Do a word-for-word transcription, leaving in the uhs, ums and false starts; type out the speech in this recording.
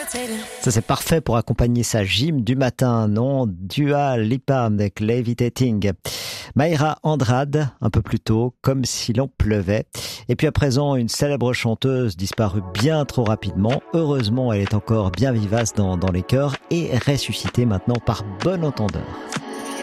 Ça, c'est parfait pour accompagner sa gym du matin, non? Dua Lipa avec Levitating. Mayra Andrade, un peu plus tôt, Comme si l'on pleuvait. Et puis à présent, une célèbre chanteuse disparue bien trop rapidement. Heureusement, elle est encore bien vivace dans, dans les cœurs et ressuscitée maintenant par bon entendeur.